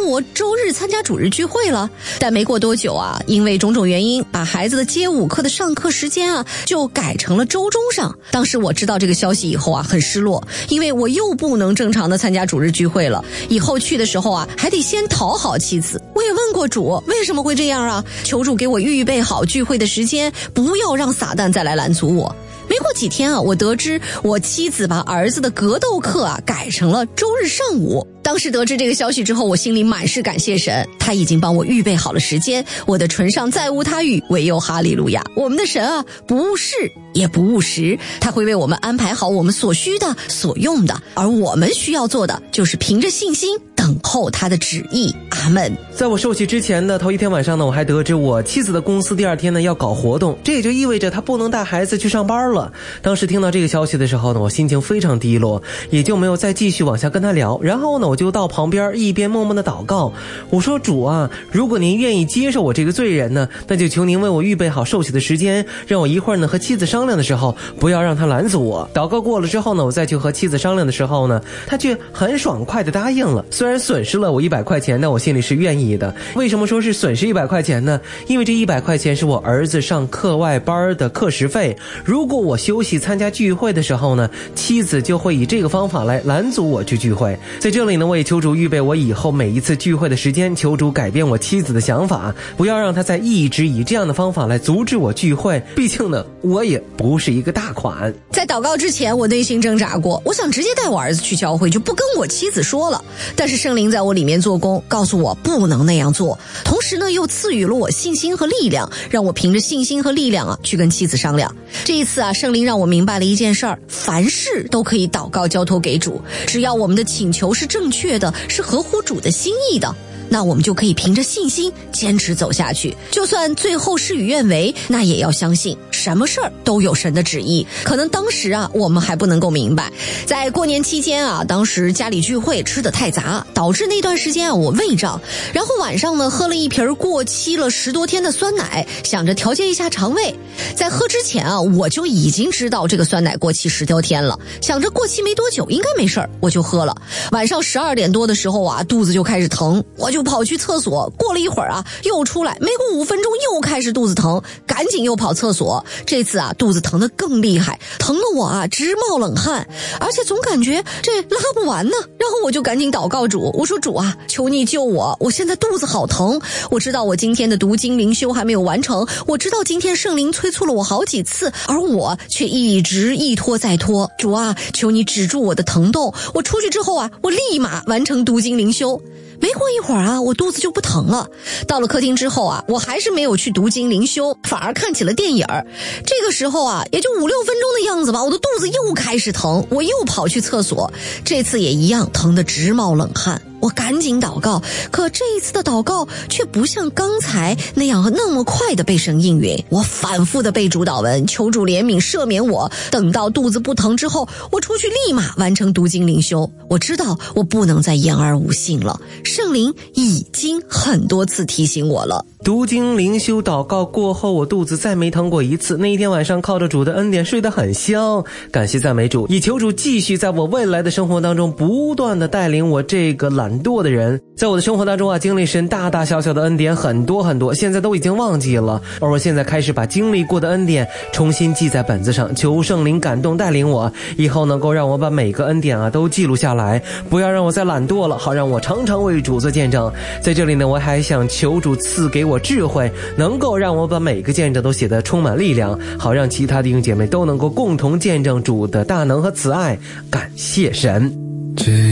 我周日参加主日聚会了。但没过多久啊，因为种种原因，把孩子的街舞课的上课时间啊就改成了周中上。当时我知道这个消息以后啊，很失落，因为我又不能正常的参加主日聚会了，以后去的时候啊还得先讨好妻子。我也问过主为什么会这样啊，求主给我预备好聚会的时间，不要让撒旦再来拦阻我。没过几天啊，我得知我妻子把儿子的格斗课啊改成了周日上午。当时得知这个消息之后，我心里满是感谢神，他已经帮我预备好了时间，我的唇上再无他语，唯有哈利路亚。我们的神啊，不误事也不误时，他会为我们安排好我们所需的所用的，而我们需要做的就是凭着信心等候他的旨意。阿们。 在我受洗之前的头一天晚上呢，我还得知我妻子的公司第二天呢要搞活动，这也就意味着她不能带孩子去上班了。当时听到这个消息的时候呢，我心情非常低落，也就没有再继续往下跟她聊。然后呢，我就到旁边一边默默的祷告，我说主啊，如果您愿意接受我这个罪人呢，那就求您为我预备好受洗的时间，让我一会儿呢和妻子商量的时候不要让她拦阻我。祷告过了之后呢，我再去和妻子商量的时候呢，她却很爽快的答应了。虽然损失了我100块钱，但我心里是愿意的。为什么说是损失100块钱呢？因为这100块钱是我儿子上课外班的课时费，如果我休息参加聚会的时候呢，妻子就会以这个方法来拦阻我去聚会。在这里呢，我也求主预备我以后每一次聚会的时间，求主改变我妻子的想法，不要让她再一直以这样的方法来阻止我聚会，毕竟呢我也不是一个大款。 在祷告之前，我内心挣扎过，我想直接带我儿子去教会，就不跟我妻子说了。但是圣灵在我里面做工，告诉我不能那样做，同时呢又赐予了我信心和力量，让我凭着信心和力量啊去跟妻子商量。这一次啊，圣灵让我明白了一件事儿，凡事都可以祷告交托给主，只要我们的请求是正确的，是合乎主的心意的，那我们就可以凭着信心坚持走下去。就算最后事与愿违，那也要相信什么事儿都有神的旨意。可能当时啊我们还不能够明白，在过年期间啊，当时家里聚会吃得太杂，导致那段时间啊我胃胀，然后晚上呢喝了一瓶过期了10多天的酸奶，想着调节一下肠胃。在喝之前啊，我就已经知道这个酸奶过期10多天了，想着过期没多久应该没事儿，我就喝了。晚上12点多的时候啊，肚子就开始疼，我就跑去厕所，过了一会儿啊又出来，没过5分钟又开始肚子疼，赶紧又跑厕所。这次啊肚子疼得更厉害，疼得我啊直冒冷汗，而且总感觉这拉不完呢。然后我就赶紧祷告主，我说主啊，求你救我，我现在肚子好疼。我知道我今天的读经灵修还没有完成，我知道今天圣灵催促了我好几次，而我却一直一拖再拖。主啊，求你止住我的疼痛。我出去之后啊，我立马完成读经灵修。没过一会儿啊，我肚子就不疼了。到了客厅之后啊，我还是没有去读经灵修，反而看起了电影。这个时候啊，也就5-6分钟的样子吧，我的肚子又开始疼，我又跑去厕所，这次也一样疼得直冒冷汗。我赶紧祷告，可这一次的祷告却不像刚才那样那么快的被神应允。我反复的背主祷文，求主怜悯赦免我。等到肚子不疼之后，我出去立马完成读经灵修。我知道我不能再言而无信了，圣灵已经很多次提醒我了。 读经灵修祷告过后，我肚子再没疼过一次。那一天晚上靠着主的恩典睡得很香，感谢赞美主，也求主继续在我未来的生活当中不断的带领我这个懒惰的人。在我的生活当中啊，经历神大大小小的恩典很多很多，现在都已经忘记了，而我现在开始把经历过的恩典重新记在本子上，求圣灵感动带领我，以后能够让我把每个恩典啊都记录下来，不要让我再懒惰了，好让我常常为主做见证。在这里呢，我还想求主赐给我智慧，能够让我把每个见证都写得充满力量，好让其他弟兄姐妹都能够共同见证主的大能和慈爱。感谢神。